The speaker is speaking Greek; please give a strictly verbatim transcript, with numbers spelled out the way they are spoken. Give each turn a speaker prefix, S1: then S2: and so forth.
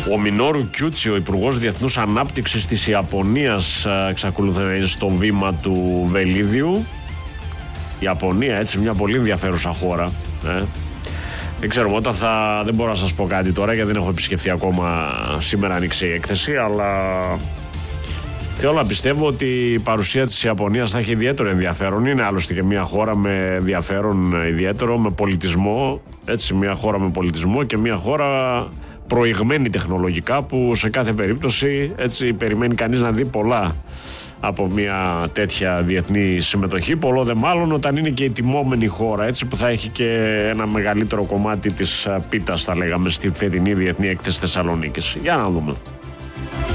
S1: Ο Μινόρου Κιούτσι, ο Υπουργός Διεθνούς Ανάπτυξης της Ιαπωνίας, εξακολουθεί να είναι στο βήμα του Βελίδιου. Η Ιαπωνία, έτσι, μια πολύ ενδιαφέρουσα χώρα. Ε. Δεν ξέρουμε, όταν θα... δεν μπορώ να σας πω κάτι τώρα, γιατί δεν έχω επισκεφθεί ακόμα. Σήμερα άνοιξε η έκθεση, αλλά θέλω να πιστεύω ότι η παρουσία της Ιαπωνίας θα έχει ιδιαίτερο ενδιαφέρον. Είναι άλλωστε και μια χώρα με ενδιαφέρον ιδιαίτερο, με πολιτισμό, έτσι, μια χώρα με πολιτισμό και μια χώρα προηγμένη τεχνολογικά, που σε κάθε περίπτωση, έτσι, περιμένει κανείς να δει πολλά από μια τέτοια διεθνή συμμετοχή, πολλό δε μάλλον όταν είναι και η τιμόμενη χώρα, έτσι, που θα έχει και ένα μεγαλύτερο κομμάτι της πίτας, θα λέγαμε, στη φετινή Διεθνή Έκθεση Θεσσαλονίκης. Για να δούμε.